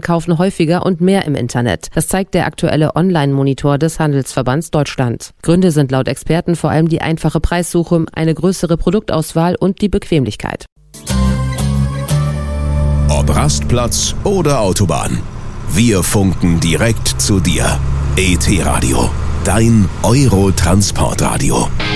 kaufen häufiger und mehr im Internet. Das zeigt der aktuelle Online-Monitor des Handelsverbands Deutschland. Gründe sind laut Experten vor allem die einfache Preissuche, eine größere Produktauswahl und die Bequemlichkeit. Ob Rastplatz oder Autobahn, wir funken direkt zu dir. ET Radio, dein Euro-Transportradio.